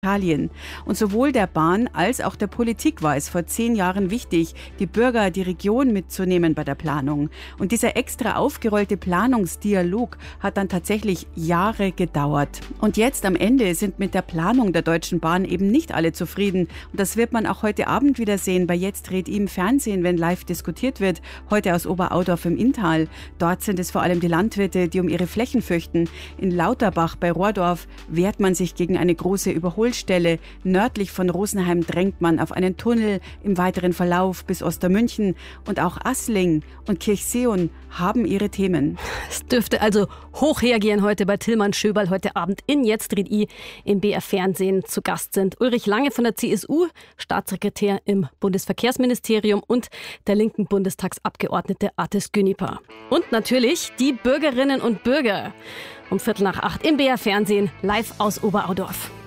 Italien. Und sowohl der Bahn als auch der Politik war es vor 10 Jahren wichtig, die Bürger, die Region mitzunehmen bei der Planung. Und dieser extra aufgerollte Planungsdialog hat dann tatsächlich Jahre gedauert. Und jetzt am Ende sind mit der Planung der Deutschen Bahn eben nicht alle zufrieden. Und das wird man auch heute Abend wieder sehen bei Jetzt dreht im Fernsehen, wenn live diskutiert wird. Heute aus Oberaudorf im Inntal. Dort sind es vor allem die Landwirte, die um ihre Flächen fürchten. In Lauterbach bei Rohrdorf wehrt man sich gegen eine große Überholstelle. Nördlich von Rosenheim drängt man auf einen Tunnel im weiteren Verlauf bis Ostermünchen. Und auch Assling und Kirchseeon haben ihre Themen. Es dürfte also hoch hergehen heute bei Tilman Schöberl heute Abend in Jetzt dreht i im BR Fernsehen. Zu Gast sind Ulrich Lange von der CSU, Staatssekretär im Bundesverkehrsministerium und der linken Bundestagsabgeordnete Atis Güniper. Und natürlich die Bürgerinnen und Bürger. Um 7:45 im BR Fernsehen live aus Oberaudorf.